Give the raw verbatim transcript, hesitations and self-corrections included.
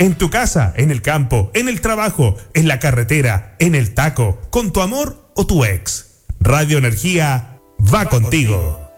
En tu casa, en el campo, en el trabajo, en la carretera, en el taco, con tu amor o tu ex. Radio Energía va contigo.